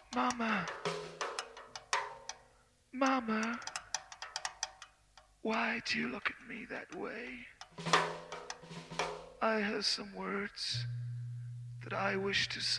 Mama, Mama, why do you look at me that way? I have some words that I wish to say.